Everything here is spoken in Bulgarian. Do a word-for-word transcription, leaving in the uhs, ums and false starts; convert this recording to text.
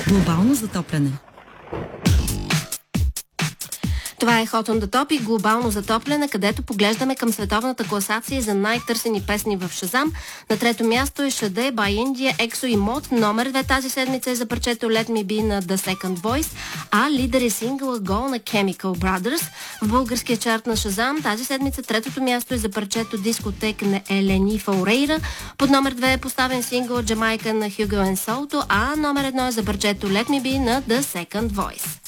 Глобално затопляне. Това е Hot on the Top и глобално затопляне, където поглеждаме към световната класация за най-търсени песни в Шазам. На трето място е Шаде, by India, Ексо и Мод. Номер две тази седмица е за парчето Let Me Be на The Second Voice, а лидер е сингъл Go на Chemical Brothers. В българския чарт на Шазам тази седмица третото място е за парчето Дискотек на Елени Фаурейра. Под номер две е поставен сингъл Jamaica на Hugo and Soto, а номер едно е за парчето Let Me Be на The Second Voice.